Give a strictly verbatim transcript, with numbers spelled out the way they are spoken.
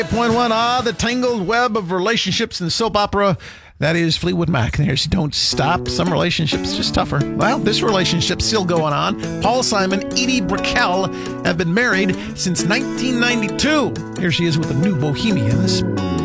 Point one, ah, the tangled web of relationships in soap opera. That is Fleetwood Mac. There's Don't Stop. Some relationships just tougher. Well, this relationship's still going on. Paul Simon, Edie Brickell have been married since nineteen ninety-two. Here she is with a new bohemian, this